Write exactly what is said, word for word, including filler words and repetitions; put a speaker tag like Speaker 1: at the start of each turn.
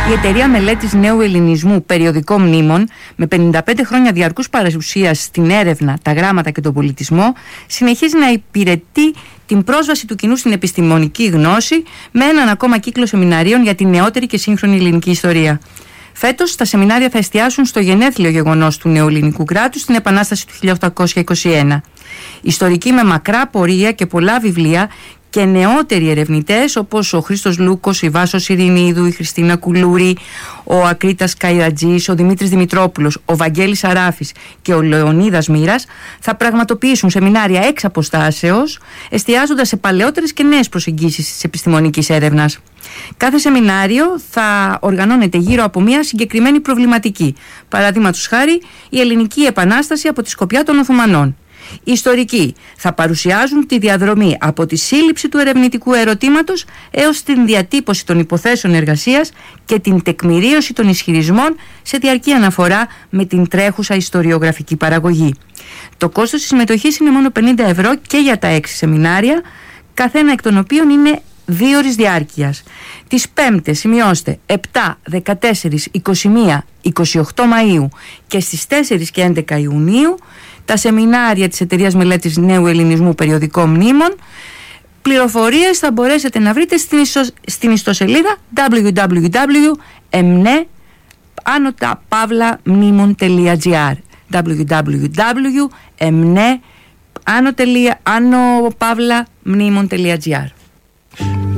Speaker 1: Η Εταιρεία Μελέτης Νέου Ελληνισμού Περιοδικό Μνήμων, με πενήντα πέντε χρόνια διαρκούς παρουσίας στην έρευνα, τα γράμματα και τον πολιτισμό, συνεχίζει να υπηρετεί την πρόσβαση του κοινού στην επιστημονική γνώση με έναν ακόμα κύκλο σεμιναρίων για την νεότερη και σύγχρονη ελληνική ιστορία. Φέτος, τα σεμινάρια θα εστιάσουν στο γενέθλιο γεγονός του νεοελληνικού κράτους, την Επανάσταση του χίλια οκτακόσια είκοσι ένα. Ιστορικοί με μακρά πορεία και πολλά βιβλία και νεότεροι ερευνητές όπως ο Χρήστος Λούκος, η Βάσος Ειρηνίδου, η Χριστίνα Κουλούρη, ο Ακρίτας Καϊρατζής, ο Δημήτρης Δημητρόπουλος, ο Βαγγέλης Αράφης και ο Λεωνίδας Μοίρας θα πραγματοποιήσουν σεμινάρια εξ αποστάσεως, εστιάζοντας σε παλαιότερες και νέες προσεγγίσεις της επιστημονικής έρευνας. Κάθε σεμινάριο θα οργανώνεται γύρω από μια συγκεκριμένη προβληματική. Παραδείγματος χάρη, η Ελληνική Επανάσταση από τη σκοπιά των Οθωμανών. Οι ιστορικοί θα παρουσιάζουν τη διαδρομή από τη σύλληψη του ερευνητικού ερωτήματος έως την διατύπωση των υποθέσεων εργασίας και την τεκμηρίωση των ισχυρισμών σε διαρκή αναφορά με την τρέχουσα ιστοριογραφική παραγωγή. Το κόστος της συμμετοχής είναι μόνο πενήντα ευρώ και για τα έξι σεμινάρια, καθένα εκ των οποίων είναι δύο ώρες διάρκειας. Τις Πέμπτες, σημειώστε, επτά, δεκατέσσερα, είκοσι ένα, είκοσι οκτώ Μαΐου και στις τέσσερις και έντεκα Ιουνίου τα σεμινάρια της Εταιρείας Μελέτης Νέου Ελληνισμού Περιοδικό Μνήμων. Πληροφορίες θα μπορέσετε να βρείτε στην, ιστο, στην ιστοσελίδα double-u double-u double-u τελεία εμνε άνωτα παύλα μνήμων τελεία τζι άρ double-u double-u double-u τελεία εμνε άνω παύλα μνήμων τελεία τζι άρ.